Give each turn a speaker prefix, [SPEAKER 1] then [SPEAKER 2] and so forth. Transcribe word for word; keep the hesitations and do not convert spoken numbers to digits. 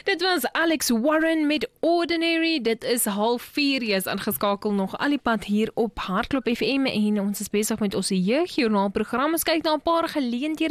[SPEAKER 1] Dit was Alex Warren met Ordinary. Dit is half vier, jy is aangeskakel nog al die pad hier op Hardklop F M en ons is besig met ons jeugjoernaal program. Ons kyk na 'n paar geleenthede